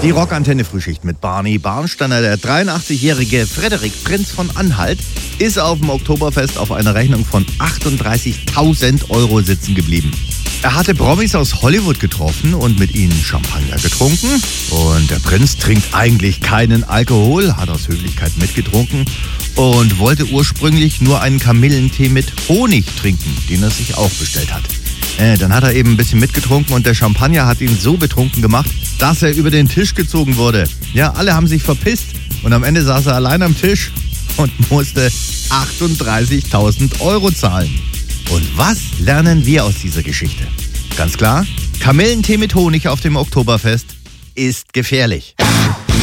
Die Rockantenne-Frühschicht mit Barney Barnsteiner. Der 83-jährige Frederik Prinz von Anhalt ist auf dem Oktoberfest auf einer Rechnung von 38.000 Euro sitzen geblieben. Er hatte Promis aus Hollywood getroffen und mit ihnen Champagner getrunken. Und der Prinz trinkt eigentlich keinen Alkohol, hat aus Höflichkeit mitgetrunken und wollte ursprünglich nur einen Kamillentee mit Honig trinken, den er sich auch bestellt hat. Dann hat er eben ein bisschen mitgetrunken und der Champagner hat ihn so betrunken gemacht, dass er über den Tisch gezogen wurde. Ja, alle haben sich verpisst und am Ende saß er allein am Tisch und musste 38.000 Euro zahlen. Und was lernen wir aus dieser Geschichte? Ganz klar, Kamillentee mit Honig auf dem Oktoberfest ist gefährlich.